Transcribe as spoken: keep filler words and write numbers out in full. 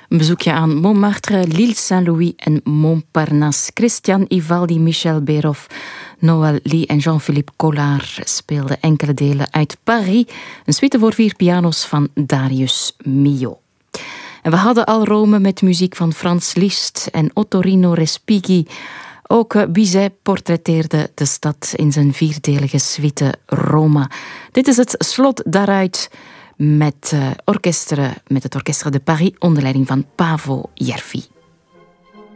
Een bezoekje aan Montmartre, L'Île Saint-Louis en Montparnasse. Christian Ivaldi, Michel Berhoff, Noël Lee en Jean-Philippe Collard speelden enkele delen uit Paris. Een suite voor vier piano's van Darius Milhaud. En we hadden al Rome met muziek van Franz Liszt en Ottorino Respighi. Ook Bizet portretteerde de stad in zijn vierdelige suite Roma. Dit is het slot daaruit met, uh, orkesteren, met het Orchestre de Paris onder leiding van Paavo Järvi.